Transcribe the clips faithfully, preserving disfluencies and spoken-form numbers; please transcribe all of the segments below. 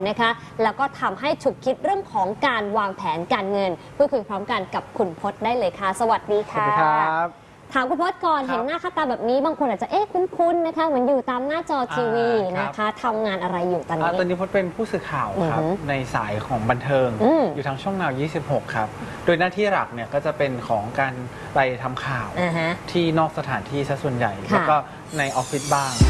นะคะแล้วก็ทำให้ฉุกคิดเรื่องของการวางแผนการเงินเพื่อคุยพร้อมกันกับคุณพจน์ได้เลยค่ะสวัสดีค่ะสวัสดีครับถามคุณพจน์ก่อนเห็นหน้าค่าตาแบบนี้บางคนอาจจะเอ๊ะคุ้นๆนะคะเหมือนอยู่ตามหน้าจอทีวีนะคะทำงานอะไรอยู่ตอนนี้ตอนนี้พจน์เป็นผู้สื่อข่าวครับในสายของบันเทิงออยู่ทางช่องนาวยี่สิบหกครับโดยหน้าที่หลักเนี่ยก็จะเป็นของการไปทำข่าวที่นอกสถานที่ซะส่วนใหญ่แล้วก็ในออฟฟิศบ้าง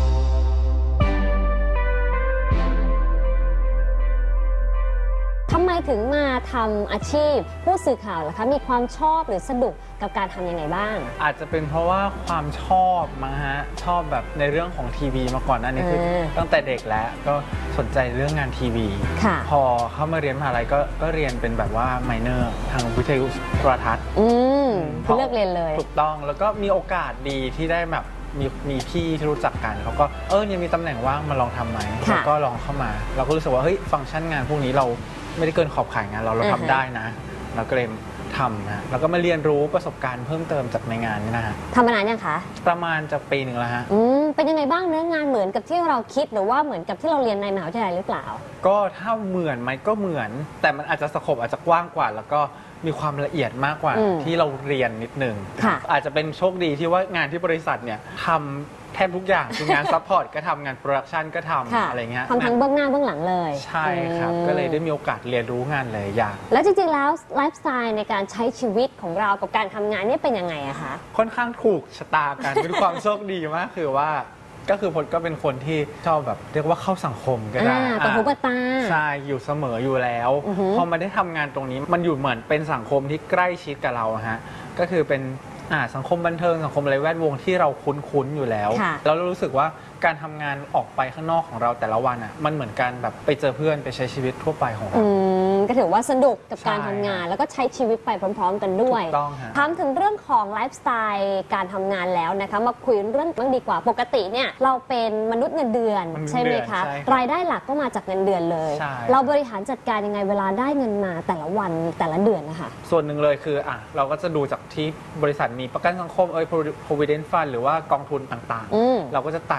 ทำไมถึงมาทำอาชีพผู้สื่อข่าวล่ะคะมีความชอบหรือสนุกกับการทำยังไงบ้างอาจจะเป็นเพราะว่าความชอบมั้งฮะชอบแบบในเรื่องของทีวีมาก่อนอันนี้คือตั้งแต่เด็กแล้วก็สนใจเรื่องงานทีวีพอเข้ามาเรียนมหาลัยก็ก็เรียนเป็นแบบว่าไมเนอร์ทางวิทยุโทรทัศน์อืมเลือกเรียนเลยถูกต้องแล้วก็มีโอกาสดีที่ได้แบบมีมีพี่ที่รู้จักกันเขาก็เออยังมีตำแหน่งว่างมาลองทำไหมแล้วก็ลองเข้ามาเราก็รู้สึกว่าเฮ้ยฟังก์ชันงานพวกนี้เราไม่ได้เกินขอบข่ายงานเราเราทำได้นะเราก็เลยทำนะแล้วก็มาเรียนรู้ประสบการณ์เพิ่มเติมจากในงานนี่นะฮะทำมานานยังคะประมาณจะปีหนึ่งแล้วฮะอืมเป็นยังไงบ้างเนื้องานเหมือนกับที่เราคิดหรือว่าเหมือนกับที่เราเรียนในมหาวิทยาลัยหรือเปล่าก็ถ้าเหมือนไหมก็เหมือนแต่มันอาจจะสโคปอาจจะกว้างกว่าแล้วก็มีความละเอียดมากกว่าที่เราเรียนนิดนึงอาจจะเป็นโชคดีที่ว่างานที่บริษัทเนี่ยทำแทบทุกอย่างคืองานซัพพอร์ตก็ทำงานโปรดักชันก็ทำอะไรเงี้ยทำทั้งเบื้องหน้าเบื้องหลังเลยใช่ครับก็เลยได้มีโอกาสเรียนรู้งานเลยอย่างแล้วจริงๆแล้วไลฟ์สไตล์ในการใช้ชีวิตของเรากับการทำงานนี่เป็นยังไงอะคะค่อนข้างถูกชะตากันเป็นความโชคดีมากคือว่าก็คือพจน์ก็เป็นคนที่ชอบแบบเรียกว่าเข้าสังคมก็ได้ต่อหูต่อตาใช่อยู่เสมออยู่แล้วพอมาได้ทำงานตรงนี้มันอยู่เหมือนเป็นสังคมที่ใกล้ชิดกับเราฮะก็คือเป็นสังคมบันเทิงสังคมอะไรแวดวงที่เราคุ้นๆอยู่แล้วแล้วเรารู้สึกว่าการทำงานออกไปข้างนอกของเราแต่ละวันอ่ะมันเหมือนการแบบไปเจอเพื่อนไปใช้ชีวิตทั่วไปของเราก็ถือว่าสนุกกับการทำงานแล้วก็ใช้ชีวิตไปพร้อมๆกันด้วยถามถึงเรื่องของไลฟ์สไตล์การทำงานแล้วนะคะมาคุยเรื่องบ้างดีกว่าปกติเนี่ยเราเป็นมนุษย์เงินเดือนใช่ไหมคะรายได้หลักก็มาจากเงินเดือนเลยเราบริหารจัดการยังไงเวลาได้เงินมาแต่ละวันแต่ละเดือนนะคะส่วนหนึ่งเลยคืออ่ะเราก็จะดูจากที่บริษัทมีประกันสังคมเอ้ย provident fund หรือว่ากองทุนต่างๆเราก็จะตัด